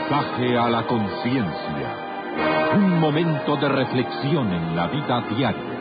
Mensaje a la conciencia. Un momento de reflexión en la vida diaria.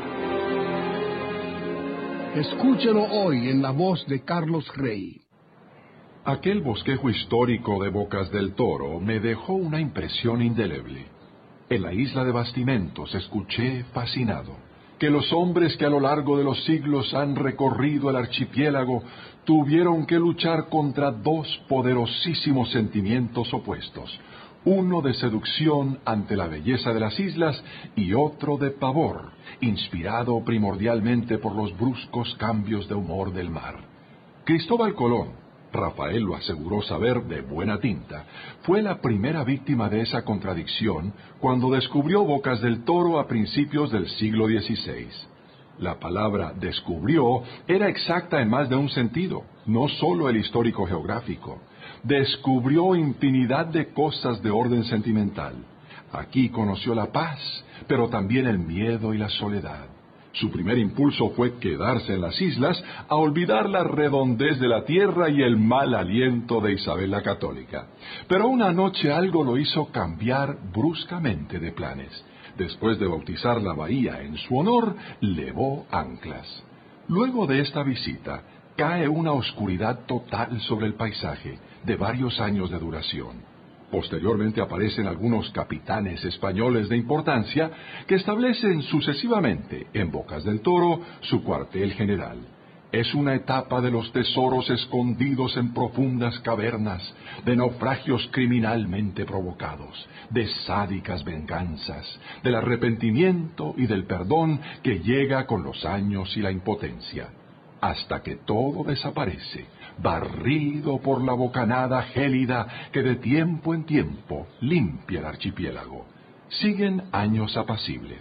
Escúchelo hoy en la voz de Carlos Rey. Aquel bosquejo histórico de Bocas del Toro me dejó una impresión indeleble. En la isla de Bastimentos escuché fascinado que los hombres que a lo largo de los siglos han recorrido el archipiélago tuvieron que luchar contra dos poderosísimos sentimientos opuestos, uno de seducción ante la belleza de las islas y otro de pavor, inspirado primordialmente por los bruscos cambios de humor del mar. Cristóbal Colón, Rafael lo aseguró saber de buena tinta, fue la primera víctima de esa contradicción cuando descubrió Bocas del Toro a principios del siglo XVI. La palabra descubrió era exacta en más de un sentido, no solo el histórico geográfico. Descubrió infinidad de cosas de orden sentimental. Aquí conoció la paz, pero también el miedo y la soledad. Su primer impulso fue quedarse en las islas a olvidar la redondez de la tierra y el mal aliento de Isabel la Católica. Pero una noche algo lo hizo cambiar bruscamente de planes. Después de bautizar la bahía en su honor, levó anclas. Luego de esta visita, cae una oscuridad total sobre el paisaje, de varios años de duración. Posteriormente aparecen algunos capitanes españoles de importancia que establecen sucesivamente en Bocas del Toro su cuartel general. Es una etapa de los tesoros escondidos en profundas cavernas, de naufragios criminalmente provocados, de sádicas venganzas, del arrepentimiento y del perdón que llega con los años y la impotencia, hasta que todo desaparece, barrido por la bocanada gélida que de tiempo en tiempo limpia el archipiélago. Siguen años apacibles.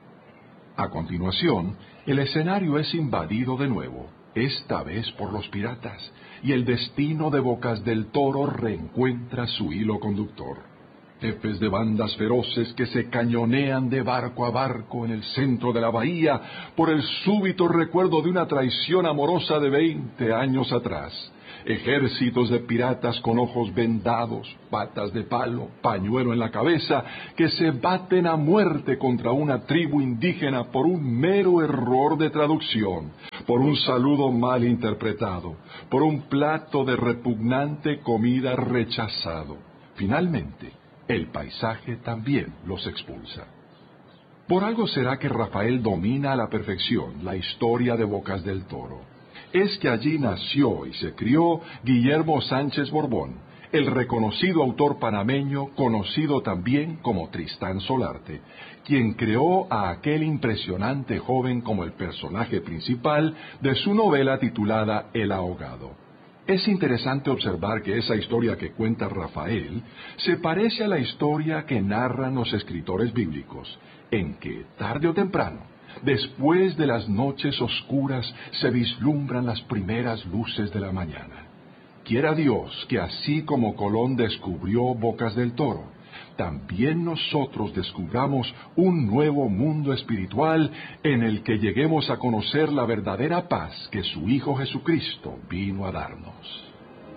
A continuación, el escenario es invadido de nuevo, esta vez por los piratas, y el destino de Bocas del Toro reencuentra su hilo conductor. Jefes de bandas feroces que se cañonean de barco a barco en el centro de la bahía por el súbito recuerdo de una traición amorosa de 20 años atrás. Ejércitos de piratas con ojos vendados, patas de palo, pañuelo en la cabeza, que se baten a muerte contra una tribu indígena por un mero error de traducción, por un saludo mal interpretado, por un plato de repugnante comida rechazado. Finalmente, el paisaje también los expulsa. Por algo será que Rafael domina a la perfección la historia de Bocas del Toro. Es que allí nació y se crió Guillermo Sánchez Borbón, el reconocido autor panameño conocido también como Tristán Solarte, quien creó a aquel impresionante joven como el personaje principal de su novela titulada El Ahogado. Es interesante observar que esa historia que cuenta Rafael se parece a la historia que narran los escritores bíblicos, en que, tarde o temprano, después de las noches oscuras, se vislumbran las primeras luces de la mañana. Quiera Dios que así como Colón descubrió Bocas del Toro, también nosotros descubramos un nuevo mundo espiritual en el que lleguemos a conocer la verdadera paz que su Hijo Jesucristo vino a darnos.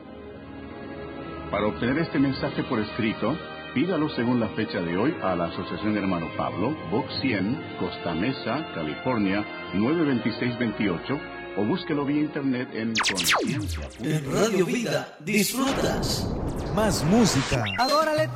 Para obtener este mensaje por escrito, pídalo según la fecha de hoy a la Asociación Hermano Pablo, Box 100, Costa Mesa, California, 92628, o búsquelo vía internet en Conciencia. En Radio Vida disfrutas más música. Adórale